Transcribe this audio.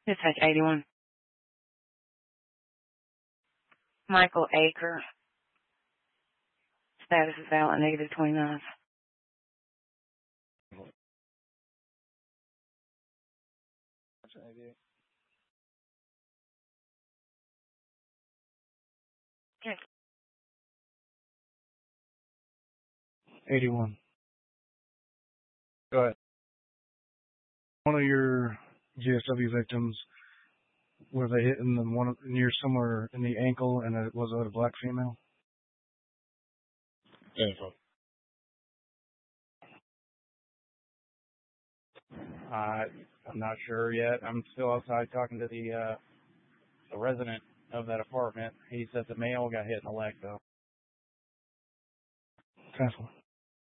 Dispatch 81. Michael Aker. Status is valid, negative 29. Yes. 81. Go ahead. One of your GSW victims, were they hitting them near somewhere in the ankle, and it was a black female? Ankle. I'm not sure yet. I'm still outside talking to the resident of that apartment. He said the male got hit in the leg, though. Cancel.